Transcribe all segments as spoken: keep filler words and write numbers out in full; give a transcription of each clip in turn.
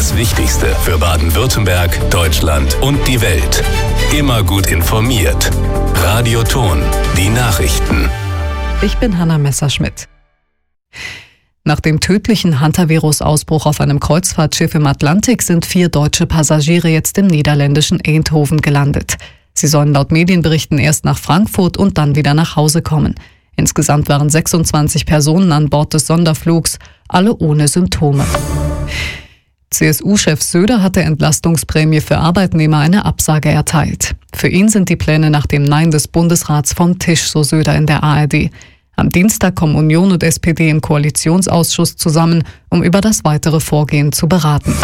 Das Wichtigste für Baden-Württemberg, Deutschland und die Welt. Immer gut informiert. Radio Thon, die Nachrichten. Ich bin Hanna Messerschmidt. Nach dem tödlichen Hantavirus-Ausbruch auf einem Kreuzfahrtschiff im Atlantik sind vier deutsche Passagiere jetzt im niederländischen Eindhoven gelandet. Sie sollen laut Medienberichten erst nach Frankfurt und dann wieder nach Hause kommen. Insgesamt waren sechsundzwanzig Personen an Bord des Sonderflugs, alle ohne Symptome. C S U-Chef Söder hat der Entlastungsprämie für Arbeitnehmer eine Absage erteilt. Für ihn sind die Pläne nach dem Nein des Bundesrats vom Tisch, so Söder in der A R D. Am Dienstag kommen Union und S P D im Koalitionsausschuss zusammen, um über das weitere Vorgehen zu beraten.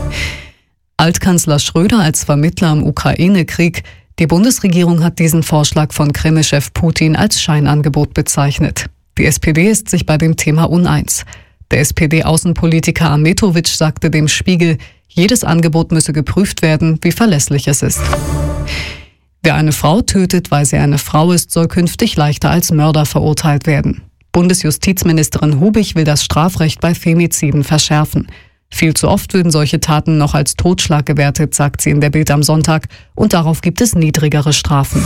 Altkanzler Schröder als Vermittler im Ukraine-Krieg. Die Bundesregierung hat diesen Vorschlag von Kreml-Chef Putin als Scheinangebot bezeichnet. Die S P D ist sich bei dem Thema uneins. Der S P D-Außenpolitiker Ahmetovic sagte dem Spiegel, jedes Angebot müsse geprüft werden, wie verlässlich es ist. Wer eine Frau tötet, weil sie eine Frau ist, soll künftig leichter als Mörder verurteilt werden. Bundesjustizministerin Hubig will das Strafrecht bei Femiziden verschärfen. Viel zu oft würden solche Taten noch als Totschlag gewertet, sagt sie in der Bild am Sonntag, und darauf gibt es niedrigere Strafen.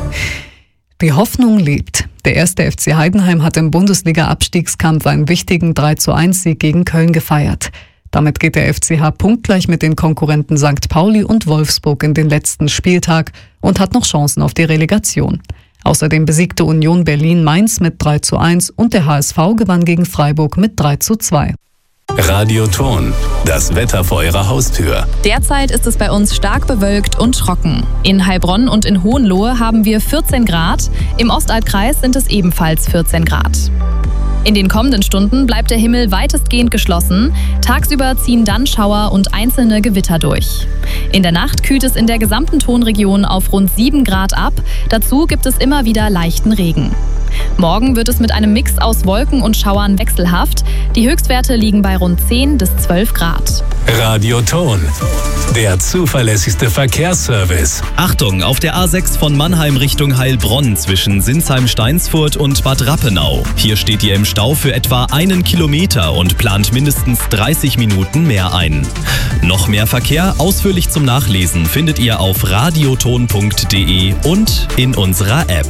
Die Hoffnung lebt. Der erste F C Heidenheim hat im Bundesliga-Abstiegskampf einen wichtigen drei zu eins Sieg gegen Köln gefeiert. Damit geht der F C H punktgleich mit den Konkurrenten Sankt Pauli und Wolfsburg in den letzten Spieltag und hat noch Chancen auf die Relegation. Außerdem besiegte Union Berlin Mainz mit drei zu eins und der H S V gewann gegen Freiburg mit drei zu zwei. Radio Thon, das Wetter vor Ihrer Haustür. Derzeit ist es bei uns stark bewölkt und trocken. In Heilbronn und in Hohenlohe haben wir vierzehn Grad, im Ostalbkreis sind es ebenfalls vierzehn Grad. In den kommenden Stunden bleibt der Himmel weitestgehend geschlossen. Tagsüber ziehen dann Schauer und einzelne Gewitter durch. In der Nacht kühlt es in der gesamten Thonregion auf rund sieben Grad ab. Dazu gibt es immer wieder leichten Regen. Morgen wird es mit einem Mix aus Wolken und Schauern wechselhaft. Die Höchstwerte liegen bei rund zehn bis zwölf Grad. Radio Thon, der zuverlässigste Verkehrsservice. Achtung, auf der A sechs von Mannheim Richtung Heilbronn zwischen Sinsheim-Steinsfurt und Bad Rappenau. Hier steht ihr im Stau für etwa einen Kilometer und plant mindestens dreißig Minuten mehr ein. Noch mehr Verkehr ausführlich zum Nachlesen findet ihr auf radioton punkt de und in unserer App.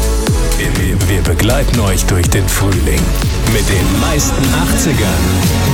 Wir begleiten euch durch den Frühling mit den meisten achtzigern.